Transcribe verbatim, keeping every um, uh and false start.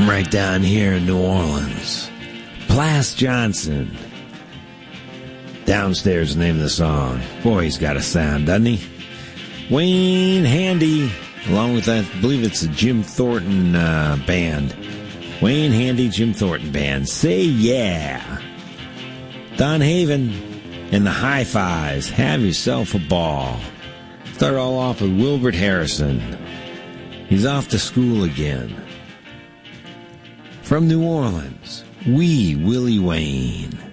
right down here in New Orleans. Plas Johnson. Downstairs, the name of the song. Boy, he's got a sound, doesn't he? Wayne Handy, along with, I believe it's a Jim Thornton uh, band. Wayne Handy, Jim Thornton band. Say yeah. Don Haven and the Hi-Fis. Have yourself a ball. Start all off with Wilbert Harrison. He's off to school again. From New Orleans, Wee Willie Wayne.